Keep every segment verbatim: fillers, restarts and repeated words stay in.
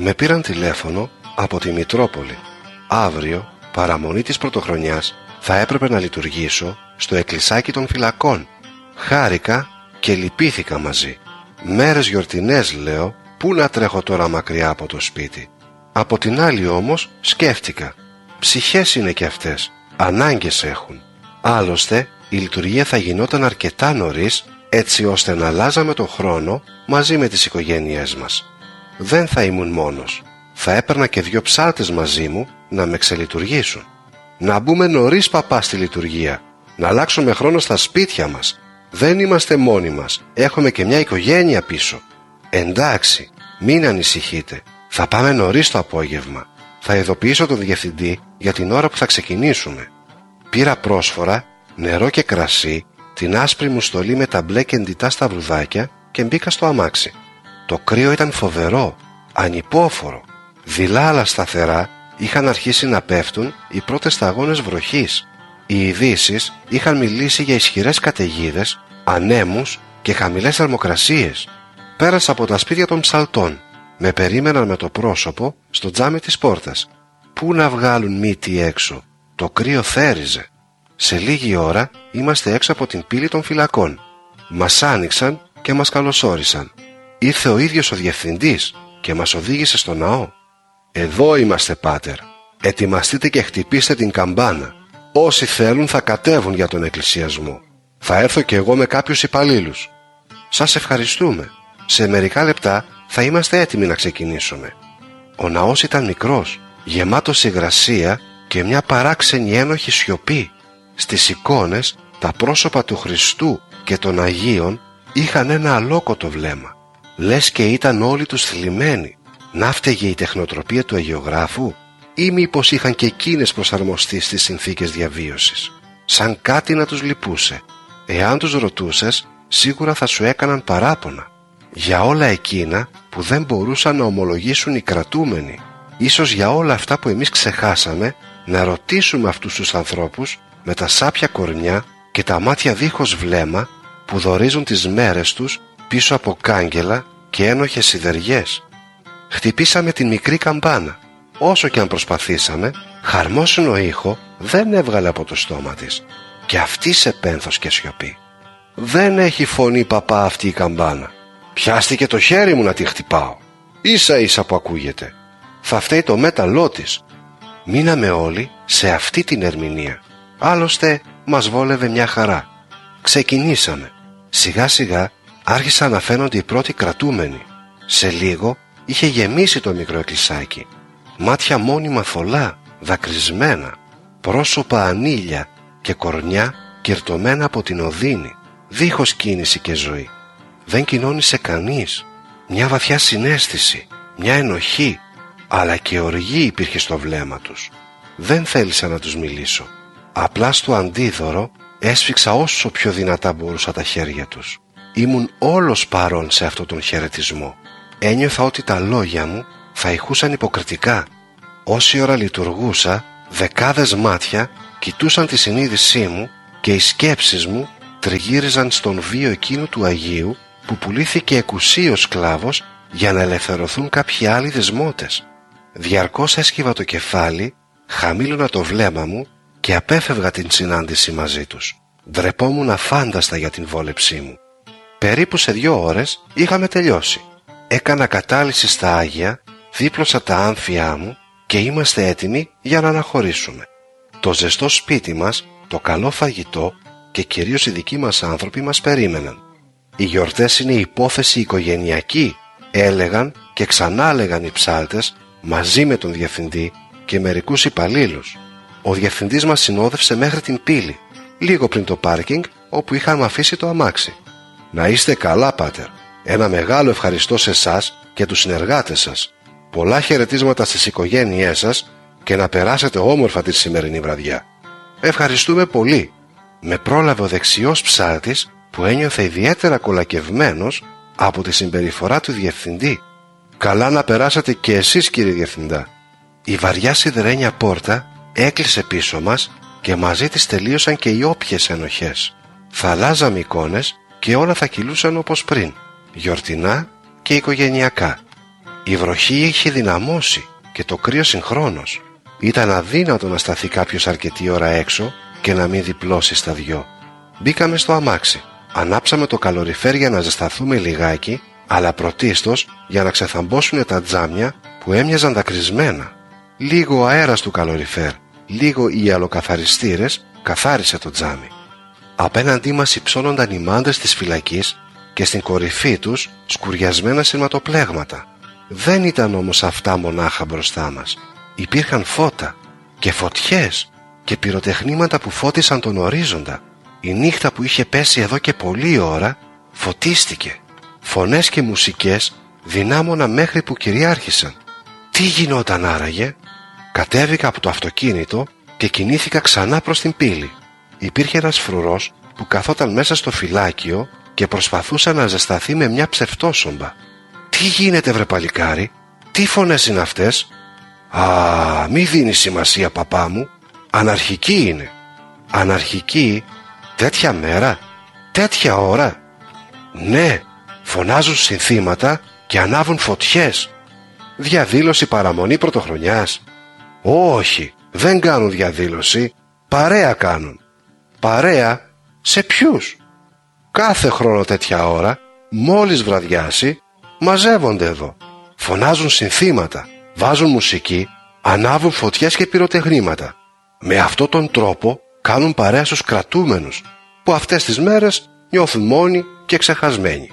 Με πήραν τηλέφωνο από τη Μητρόπολη. Αύριο, παραμονή της Πρωτοχρονιάς, θα έπρεπε να λειτουργήσω στο εκκλησάκι των Φυλακών. Χάρηκα και λυπήθηκα μαζί. Μέρες γιορτινές, λέω, πού να τρέχω τώρα μακριά από το σπίτι. Από την άλλη όμως σκέφτηκα, ψυχές είναι και αυτές, ανάγκες έχουν. Άλλωστε η λειτουργία θα γινόταν αρκετά νωρίς, έτσι ώστε να αλλάζαμε τον χρόνο μαζί με τις οικογένειές μας. Δεν θα ήμουν μόνος. Θα έπαιρνα και δυο ψάλτες μαζί μου να με ξελειτουργήσουν. Να μπούμε νωρίς, παπά, στη λειτουργία. Να αλλάξουμε χρόνο στα σπίτια μας. Δεν είμαστε μόνοι μας. Έχουμε και μια οικογένεια πίσω. Εντάξει, μην ανησυχείτε. Θα πάμε νωρίς το απόγευμα. Θα ειδοποιήσω τον διευθυντή για την ώρα που θα ξεκινήσουμε. Πήρα πρόσφορα, νερό και κρασί, την άσπρη μου στολή με τα μπλε και εντυτά σταυρουδάκια και μπήκα στο αμάξι. Το κρύο ήταν φοβερό, ανυπόφορο. Δειλά αλλά σταθερά είχαν αρχίσει να πέφτουν οι πρώτες σταγόνες βροχής. Οι ειδήσεις είχαν μιλήσει για ισχυρές καταιγίδες, ανέμους και χαμηλές θερμοκρασίες. Πέρασα από τα σπίτια των ψαλτών. Με περίμεναν με το πρόσωπο στο τζάμι της πόρτας. Πού να βγάλουν μύτη έξω, το κρύο θέριζε. Σε λίγη ώρα είμαστε έξω από την πύλη των Φυλακών. Μας άνοιξαν και μας καλωσόρισαν. Ήρθε ο ίδιος ο διευθυντής και μας οδήγησε στο ναό. «Εδώ είμαστε, πάτερ. Ετοιμαστείτε και χτυπήστε την καμπάνα. Όσοι θέλουν θα κατέβουν για τον εκκλησιασμό. Θα έρθω και εγώ με κάποιους υπαλλήλους». «Σας ευχαριστούμε. Σε μερικά λεπτά θα είμαστε έτοιμοι να ξεκινήσουμε». Ο ναός ήταν μικρός, γεμάτος υγρασία και μια παράξενη ένοχη σιωπή. Στις εικόνες τα πρόσωπα του Χριστού και των Αγίων είχαν ένα αλόκοτο βλέμμα. Λες και ήταν όλοι τους θλιμμένοι. Να φταίγε η τεχνοτροπία του αγιογράφου ή μήπως είχαν και εκείνες προσαρμοστεί στις συνθήκες διαβίωσης. Σαν κάτι να τους λυπούσε. Εάν τους ρωτούσες, σίγουρα θα σου έκαναν παράπονα για όλα εκείνα που δεν μπορούσαν να ομολογήσουν οι κρατούμενοι. Ίσως για όλα αυτά που εμείς ξεχάσαμε να ρωτήσουμε αυτούς τους ανθρώπους με τα σάπια κορνιά και τα μάτια δίχως βλέμμα που δορίζουν τις μέρες τους πίσω από κάγκελα και ένοχες σιδεριές. Χτυπήσαμε την μικρή καμπάνα. Όσο και αν προσπαθήσαμε, χαρμόσυνο ήχο δεν έβγαλε από το στόμα της. Και αυτή σε πένθος και σιωπή. «Δεν έχει φωνή, παπά, αυτή η καμπάνα. Πιάστηκε το χέρι μου να τη χτυπάω. Ίσα ίσα που ακούγεται. Θα φταίει το μέταλλό της». Μείναμε όλοι σε αυτή την ερμηνεία. Άλλωστε μας βόλευε μια χαρά. Ξεκινήσαμε. Σιγά σιγά άρχισαν να φαίνονται οι πρώτοι κρατούμενοι. Σε λίγο είχε γεμίσει το μικρό εκκλησάκι. Μάτια μόνιμα θολά, δακρυσμένα, πρόσωπα ανήλια και κορνιά κερτωμένα από την οδύνη, δίχως κίνηση και ζωή. Δεν κοινώνησε κανείς. Μια βαθιά συναίσθηση, μια ενοχή, αλλά και οργή υπήρχε στο βλέμμα τους. Δεν θέλησα να τους μιλήσω. Απλά στο αντίδωρο έσφιξα όσο πιο δυνατά μπορούσα τα χέρια τους. Ήμουν όλος παρόν σε αυτόν τον χαιρετισμό. Ένιωθα ότι τα λόγια μου θα ηχούσαν υποκριτικά. Όση ώρα λειτουργούσα, δεκάδες μάτια κοιτούσαν τη συνείδησή μου και οι σκέψεις μου τριγύριζαν στον βίο εκείνου του Αγίου που πουλήθηκε εκουσίως σκλάβος για να ελευθερωθούν κάποιοι άλλοι δεσμότες. Διαρκώς έσκυβα το κεφάλι, χαμήλωνα το βλέμμα μου και απέφευγα την συνάντηση μαζί τους. Ντρεπόμουν αφάνταστα για την βόλεψή μου. Περίπου σε δύο ώρες είχαμε τελειώσει. Έκανα κατάλυση στα Άγια, δίπλωσα τα άμφια μου και είμαστε έτοιμοι για να αναχωρήσουμε. Το ζεστό σπίτι μας, το καλό φαγητό και κυρίως οι δικοί μας άνθρωποι μας περίμεναν. Οι γιορτές είναι υπόθεση οικογενειακή, έλεγαν και ξανά έλεγαν οι ψάλτες μαζί με τον διευθυντή και μερικούς υπαλλήλους. Ο διευθυντής μας συνόδευσε μέχρι την πύλη, λίγο πριν το πάρκινγκ όπου είχαμε αφήσει το αμάξι. «Να είστε καλά, πάτερ. Ένα μεγάλο ευχαριστώ σε εσάς και τους συνεργάτες σας. Πολλά χαιρετίσματα στις οικογένειές σας και να περάσετε όμορφα τη σημερινή βραδιά». «Ευχαριστούμε πολύ». Με πρόλαβε ο δεξιός ψάλτης που ένιωθε ιδιαίτερα κολακευμένος από τη συμπεριφορά του διευθυντή. «Καλά να περάσατε και εσείς, κύριε διευθυντά». Η βαριά σιδερένια πόρτα έκλεισε πίσω μας και μαζί της τελείωσαν και οι όποιες ενοχές. Θα αλλάζαμε εικόνες και όλα θα κυλούσαν όπως πριν, γιορτινά και οικογενειακά. Η βροχή είχε δυναμώσει και το κρύο συγχρόνως. Ήταν αδύνατο να σταθεί κάποιος αρκετή ώρα έξω και να μην διπλώσει στα δυο. Μπήκαμε στο αμάξι. Ανάψαμε το καλοριφέρ για να ζεσταθούμε λιγάκι, αλλά πρωτίστως για να ξεθαμπόσουν τα τζάμια που έμοιαζαν δακρυσμένα. Λίγο ο αέρας του καλοριφέρ, λίγο οι αλοκαθαριστήρες καθάρισε το τζάμι. Απέναντί μας υψώνονταν οι μάντρες της φυλακής και στην κορυφή τους σκουριασμένα σειρματοπλέγματα. Δεν ήταν όμως αυτά μονάχα μπροστά μας. Υπήρχαν φώτα και φωτιές και πυροτεχνήματα που φώτισαν τον ορίζοντα. Η νύχτα που είχε πέσει εδώ και πολλή ώρα φωτίστηκε. Φωνές και μουσικές δυνάμωνα μέχρι που κυριάρχησαν. Τι γινόταν άραγε? Κατέβηκα από το αυτοκίνητο και κινήθηκα ξανά προς την πύλη. Υπήρχε ένας φρουρός που καθόταν μέσα στο φυλάκιο και προσπαθούσε να ζεσταθεί με μια ψευτόσομπα. Τι γίνεται βρε παλικάρι? Τι φωνές είναι αυτές? Α, μη δίνει σημασία παπά μου. Αναρχική είναι. Αναρχική? Τέτοια μέρα? Τέτοια ώρα? Ναι, φωνάζουν συνθήματα και ανάβουν φωτιές. Διαδήλωση παραμονή πρωτοχρονιάς? Όχι, δεν κάνουν διαδήλωση. Παρέα κάνουν. Παρέα? Σε ποιους? Κάθε χρόνο τέτοια ώρα, μόλις βραδιάσει, μαζεύονται εδώ. Φωνάζουν συνθήματα, βάζουν μουσική, ανάβουν φωτιές και πυροτεχνήματα. Με αυτόν τον τρόπο κάνουν παρέα στους κρατούμενους, που αυτές τις μέρες νιώθουν μόνοι και ξεχασμένοι.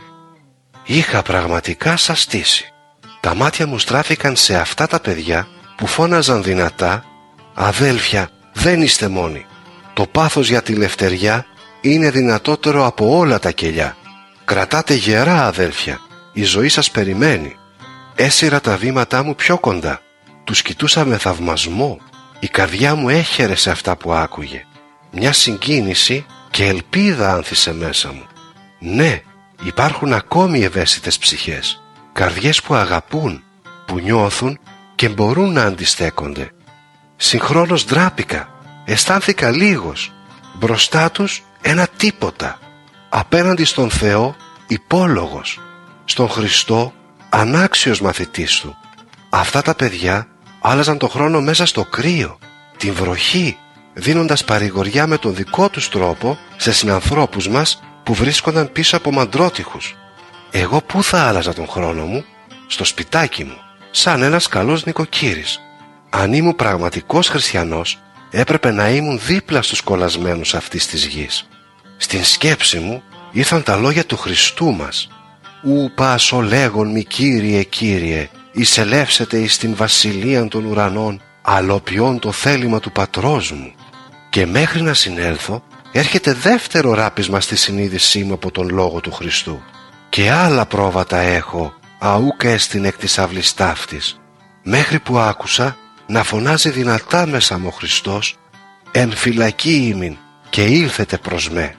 Είχα πραγματικά σαστήσει. Τα μάτια μου στράφηκαν σε αυτά τα παιδιά που φώναζαν δυνατά «Αδέλφια, δεν είστε μόνοι. Το πάθος για τη λευτεριά είναι δυνατότερο από όλα τα κελιά. Κρατάτε γερά αδέλφια, η ζωή σας περιμένει». Έσυρα τα βήματά μου πιο κοντά. Τους κοιτούσα με θαυμασμό. Η καρδιά μου έχερε σε αυτά που άκουγε. Μια συγκίνηση και ελπίδα άνθησε μέσα μου. Ναι, υπάρχουν ακόμη ευαίσθητες ψυχές. Καρδιές που αγαπούν, που νιώθουν και μπορούν να αντιστέκονται. Συγχρόνως ντράπηκα, αισθάνθηκα λίγος. Μπροστά τους ένα τίποτα. Απέναντι στον Θεό υπόλογος. Στον Χριστό ανάξιος μαθητής του. Αυτά τα παιδιά άλλαζαν το χρόνο μέσα στο κρύο, την βροχή, δίνοντας παρηγοριά με τον δικό τους τρόπο σε συνανθρώπους μας που βρίσκονταν πίσω από μαντρότυχους. Εγώ πού θα άλλαζα τον χρόνο μου? Στο σπιτάκι μου, σαν ένας καλός νοικοκύρης. Αν ήμουν πραγματικός χριστιανός, έπρεπε να ήμουν δίπλα στους κολλασμένους αυτής της γης. Στην σκέψη μου ήρθαν τα λόγια του Χριστού μας. «Ου πάσο λέγον μη Κύριε, Κύριε, εισελεύσετε εις την βασιλείαν των ουρανών, αλλοποιών το θέλημα του πατρός μου». Και μέχρι να συνέλθω, έρχεται δεύτερο ράπισμα στη συνείδησή μου από τον λόγο του Χριστού. Και άλλα πρόβατα έχω, αούκα έστιν εκ της αυλής ταύτης, μέχρι που άκουσα να φωνάζει δυνατά μέσα μου ο Χριστός, «Εν φυλακή ήμην και ήλθετε προς με».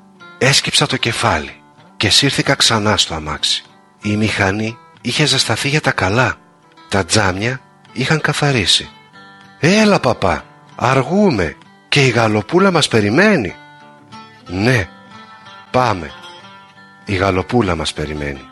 Έσκυψα το κεφάλι και σύρθηκα ξανά στο αμάξι. Η μηχανή είχε ζεσταθεί για τα καλά. Τα τζάμια είχαν καθαρίσει. «Έλα παπά, αργούμε και η γαλοπούλα μας περιμένει». «Ναι, πάμε. Η γαλοπούλα μας περιμένει».